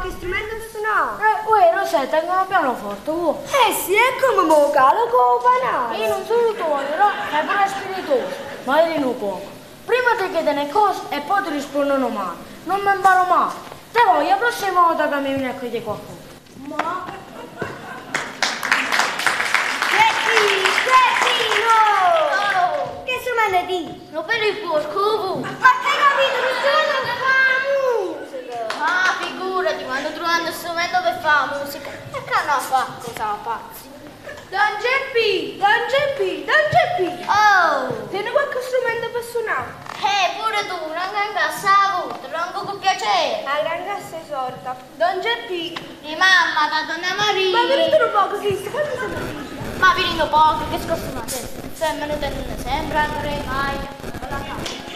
qualche strumento per suonare? Uè, Rosetta, anche un pianoforte, vuoi? Sì, è come mo calo con panale. Io non sono tuo, però è pure spiritoso, ma io non poco. Prima ti chiedono le cose e poi ti rispondono male. Non mi imparo mai. Te voglio la prossima volta che mi vieni a chiedere qualcosa. Ma... Zettino! Oh, Che strumento è di? non per il bosco, Ma hai capito? Non strumento per fare musica. ah, figurati, quando trovano uno strumento per fare musica, e che hanno a fare cosa pazzi? Don Geppi! Oh, Tieni qualche strumento per suonare? pure tu, non cassa la voce, lo con piacere. La gran cassa è sorta. Don Geppi! Di mamma, da donna Maria. Ma venite un po' così, quanto siamo figli? Ma venendo poco, che scosso ma te? Se me ne tengono sempre, non vorrei mai.